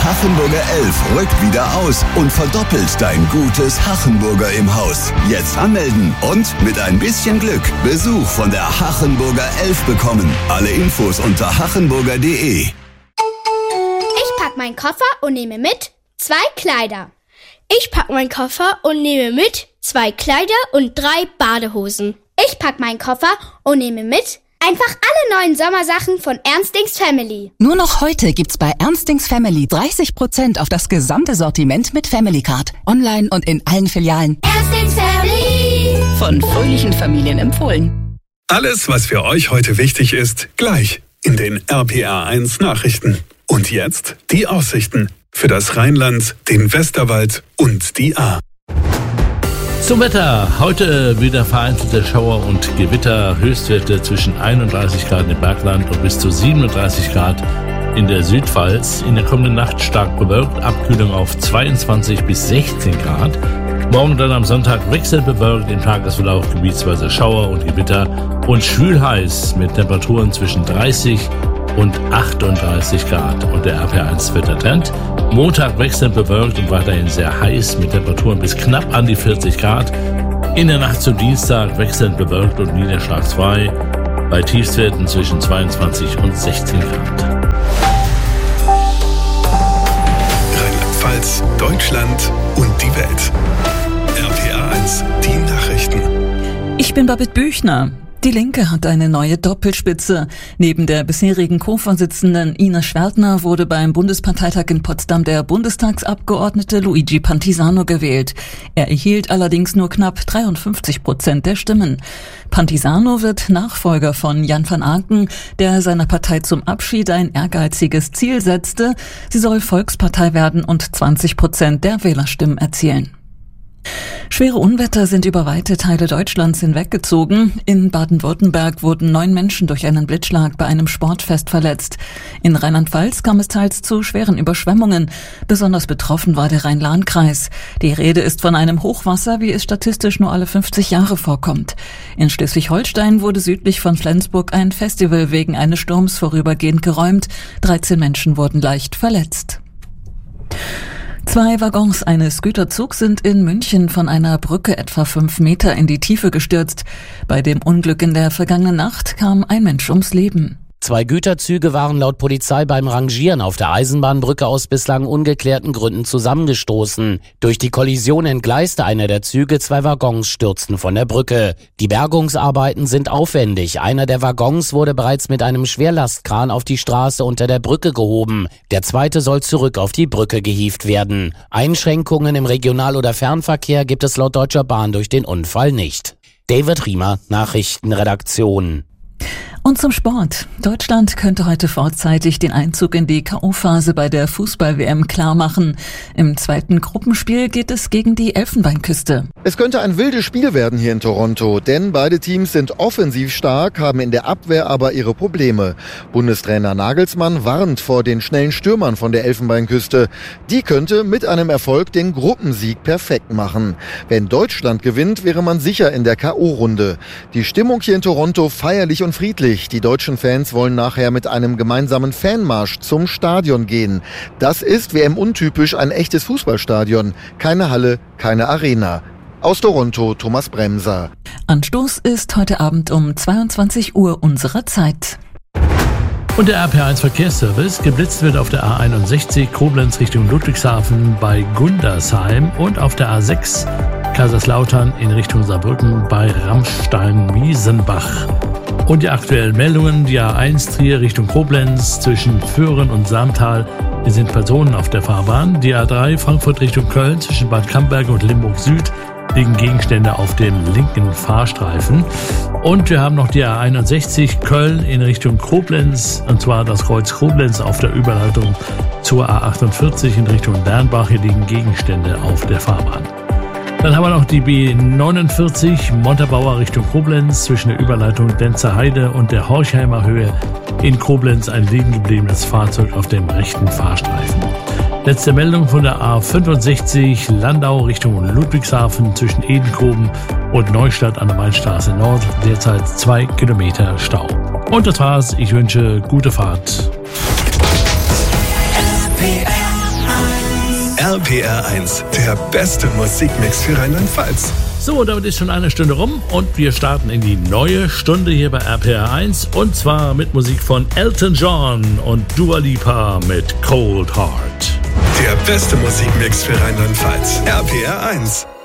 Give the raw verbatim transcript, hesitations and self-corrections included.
Hachenburger elf rückt wieder aus und verdoppelt dein gutes Hachenburger im Haus. Jetzt anmelden und mit ein bisschen Glück Besuch von der Hachenburger elf bekommen. Alle Infos unter hachenburger punkt de. Ich pack meinen Koffer und nehme mit zwei Kleider. Ich pack meinen Koffer und nehme mit zwei Kleider und drei Badehosen. Ich pack meinen Koffer und nehme mit einfach alle neuen Sommersachen von Ernstings Family. Nur noch heute gibt's bei Ernstings Family dreißig Prozent auf das gesamte Sortiment mit Family Card. Online und in allen Filialen. Ernstings Family. Von fröhlichen Familien empfohlen. Alles, was für euch heute wichtig ist, gleich in den R P R eins Nachrichten. Und jetzt die Aussichten für das Rheinland, den Westerwald und die Ahr. Zum Wetter. Heute wieder vereinzelte Schauer und Gewitter. Höchstwerte zwischen einunddreißig Grad im Bergland und bis zu siebenunddreißig Grad in der Südpfalz. In der kommenden Nacht stark bewölkt. Abkühlung auf zweiundzwanzig bis sechzehn Grad. Morgen dann am Sonntag wechselnd bewölkt. Im Tagesverlauf gebietsweise Schauer und Gewitter. Und schwül heiß mit Temperaturen zwischen dreißig und achtunddreißig Grad. Und der R P R eins Wettertrend. Montag wechselnd bewölkt und weiterhin sehr heiß mit Temperaturen bis knapp an die vierzig Grad. In der Nacht zum Dienstag wechselnd bewölkt und niederschlagsfrei bei Tiefstwerten zwischen zweiundzwanzig und sechzehn Grad. Rheinland-Pfalz, Deutschland und die Welt. R P R eins, die Nachrichten. Ich bin Babette Büchner. Die Linke hat eine neue Doppelspitze. Neben der bisherigen Co-Vorsitzenden Ina Schwertner wurde beim Bundesparteitag in Potsdam der Bundestagsabgeordnete Luigi Pantisano gewählt. Er erhielt allerdings nur knapp dreiundfünfzig Prozent der Stimmen. Pantisano wird Nachfolger von Jan van Aken, der seiner Partei zum Abschied ein ehrgeiziges Ziel setzte. Sie soll Volkspartei werden und zwanzig Prozent der Wählerstimmen erzielen. Schwere Unwetter sind über weite Teile Deutschlands hinweggezogen. In Baden-Württemberg wurden neun Menschen durch einen Blitzschlag bei einem Sportfest verletzt. In Rheinland-Pfalz kam es teils zu schweren Überschwemmungen. Besonders betroffen war der Rhein-Lahn-Kreis. Die Rede ist von einem Hochwasser, wie es statistisch nur alle fünfzig Jahre vorkommt. In Schleswig-Holstein wurde südlich von Flensburg ein Festival wegen eines Sturms vorübergehend geräumt. dreizehn Menschen wurden leicht verletzt. Zwei Waggons eines Güterzugs sind in München von einer Brücke etwa fünf Meter in die Tiefe gestürzt. Bei dem Unglück in der vergangenen Nacht kam ein Mensch ums Leben. Zwei Güterzüge waren laut Polizei beim Rangieren auf der Eisenbahnbrücke aus bislang ungeklärten Gründen zusammengestoßen. Durch die Kollision entgleiste einer der Züge, zwei Waggons stürzten von der Brücke. Die Bergungsarbeiten sind aufwendig. Einer der Waggons wurde bereits mit einem Schwerlastkran auf die Straße unter der Brücke gehoben. Der zweite soll zurück auf die Brücke gehievt werden. Einschränkungen im Regional- oder Fernverkehr gibt es laut Deutscher Bahn durch den Unfall nicht. David Riemer, Nachrichtenredaktion. Und zum Sport. Deutschland könnte heute vorzeitig den Einzug in die K O-Phase bei der Fußball-W M klarmachen. Im zweiten Gruppenspiel geht es gegen die Elfenbeinküste. Es könnte ein wildes Spiel werden hier in Toronto, denn beide Teams sind offensiv stark, haben in der Abwehr aber ihre Probleme. Bundestrainer Nagelsmann warnt vor den schnellen Stürmern von der Elfenbeinküste. Die könnte mit einem Erfolg den Gruppensieg perfekt machen. Wenn Deutschland gewinnt, wäre man sicher in der K O-Runde. Die Stimmung hier in Toronto feierlich und friedlich. Die deutschen Fans wollen nachher mit einem gemeinsamen Fanmarsch zum Stadion gehen. Das ist W M-untypisch ein echtes Fußballstadion. Keine Halle, keine Arena. Aus Toronto, Thomas Bremser. Anstoß ist heute Abend um zweiundzwanzig Uhr unserer Zeit. Und der R P R eins Verkehrsservice. Geblitzt wird auf der A einundsechzig Koblenz Richtung Ludwigshafen bei Gundersheim und auf der A sechs Kaiserslautern in Richtung Saarbrücken bei Rammstein-Miesenbach. Und die aktuellen Meldungen, die A eins Trier Richtung Koblenz zwischen Föhren und Samtal, hier sind Personen auf der Fahrbahn. Die A drei Frankfurt Richtung Köln zwischen Bad Camberg und Limburg Süd liegen Gegenstände auf dem linken Fahrstreifen. Und wir haben noch die A einundsechzig Köln in Richtung Koblenz, und zwar das Kreuz Koblenz auf der Überleitung zur A achtundvierzig in Richtung Dernbach. Hier liegen Gegenstände auf der Fahrbahn. Dann haben wir noch die B neunundvierzig Montabaur Richtung Koblenz zwischen der Überleitung Denzer Heide und der Horchheimer Höhe in Koblenz ein liegen gebliebenes Fahrzeug auf dem rechten Fahrstreifen. Letzte Meldung von der A fünfundsechzig Landau Richtung Ludwigshafen zwischen Edenkoben und Neustadt an der Mainstraße Nord. Derzeit zwei Kilometer Stau. Und das war's. Ich wünsche gute Fahrt. R P R R P R eins, der beste Musikmix für Rheinland-Pfalz. So, damit ist schon eine Stunde rum und wir starten in die neue Stunde hier bei R P R eins und zwar mit Musik von Elton John und Dua Lipa mit Cold Heart. Der beste Musikmix für Rheinland-Pfalz. R P R eins.